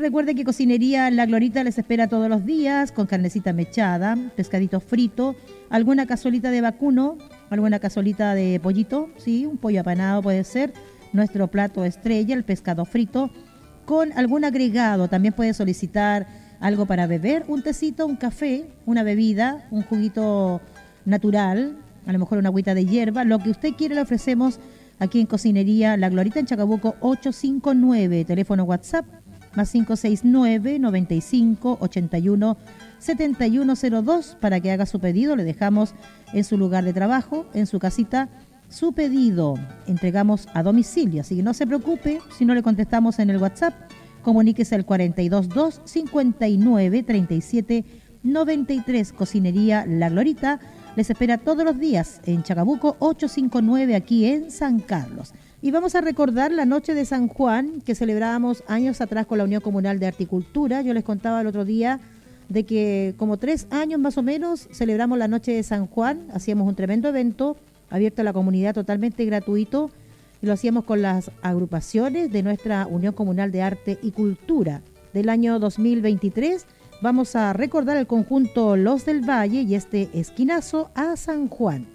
recuerde que Cocinería La Glorita les espera todos los días con carnecita mechada, pescadito frito, alguna cazuelita de vacuno, alguna cazuelita de pollito, sí, un pollo apanado puede ser, nuestro plato estrella, el pescado frito, con algún agregado. También puede solicitar algo para beber, un tecito, un café, una bebida, un juguito natural, a lo mejor una agüita de hierba, lo que usted quiera le ofrecemos aquí en Cocinería La Glorita en Chacabuco 859, teléfono WhatsApp más 569 95 81 7102 para que haga su pedido. Le dejamos en su lugar de trabajo, en su casita, su pedido. Entregamos a domicilio, así que no se preocupe si no le contestamos en el WhatsApp. Comuníquese al 422 59 37 93. Cocinería La Glorita les espera todos los días en Chacabuco 859 aquí en San Carlos. Y vamos a recordar la noche de San Juan que celebrábamos años atrás con la Unión Comunal de Articultura. Yo les contaba el otro día de que como 3 años más o menos celebramos la noche de San Juan. Hacíamos un tremendo evento abierto a la comunidad, totalmente gratuito, y lo hacíamos con las agrupaciones de nuestra Unión Comunal de Arte y Cultura. Del año 2023 vamos a recordar el conjunto Los del Valle y este esquinazo a San Juan.